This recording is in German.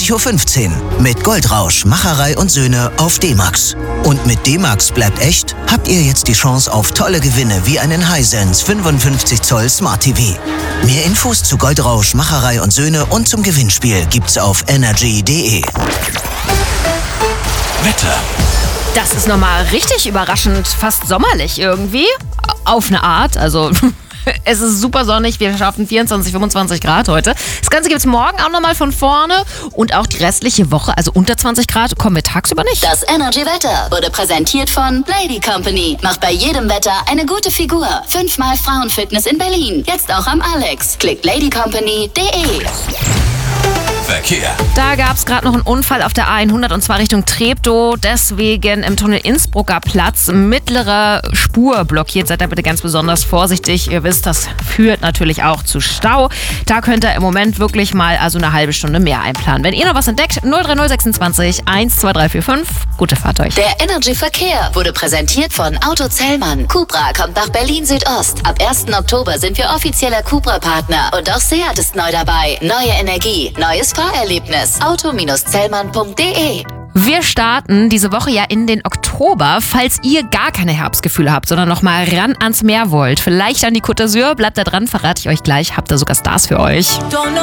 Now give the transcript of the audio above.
20.15 Uhr mit Goldrausch, Macherei und Söhne auf D-Max. Und mit D-Max bleibt echt, habt ihr jetzt die Chance auf tolle Gewinne wie einen Hisense 55 Zoll Smart TV. Mehr Infos zu Goldrausch, Macherei und Söhne und zum Gewinnspiel gibt's auf energy.de. Wetter. Das ist nochmal richtig überraschend, fast sommerlich irgendwie. Auf eine Art, also es ist super sonnig, wir schaffen 24, 25 Grad heute. Das Ganze gibt es morgen auch nochmal von vorne und auch die restliche Woche, also unter 20 Grad, kommen wir tagsüber nicht. Das Energy-Wetter wurde präsentiert von Lady Company. Macht bei jedem Wetter eine gute Figur. 5-mal Frauenfitness in Berlin. Jetzt auch am Alex. Klickt ladycompany.de. Verkehr. Da gab es gerade noch einen Unfall auf der A100 und zwar Richtung Treptow. Deswegen im Tunnel Innsbrucker Platz mittlere Spur blockiert. Seid da bitte ganz besonders vorsichtig. Ihr wisst, das führt natürlich auch zu Stau. Da könnt ihr im Moment wirklich mal eine halbe Stunde mehr einplanen. Wenn ihr noch was entdeckt, 03026 12345. Gute Fahrt euch. Der Energy-Verkehr wurde präsentiert von Auto Zellmann. Cupra kommt nach Berlin Südost. Ab 1. Oktober sind wir offizieller Cupra-Partner. Und auch Seat ist neu dabei. Neue Energie, neues Fahrerlebnis. Auto-Zellmann.de. Wir starten diese Woche ja in den Oktober. Falls ihr gar keine Herbstgefühle habt, sondern noch mal ran ans Meer wollt, vielleicht an die Côte d'Azur, bleibt da dran, verrate ich euch gleich. Habt da sogar Stars für euch.